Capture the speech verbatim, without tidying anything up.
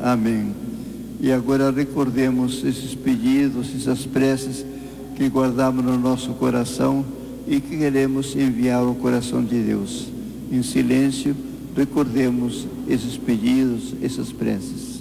Amém. E agora recordemos esses pedidos, essas preces que guardamos no nosso coração e que queremos enviar ao coração de Deus. Em silêncio, recordemos esses pedidos, essas preces.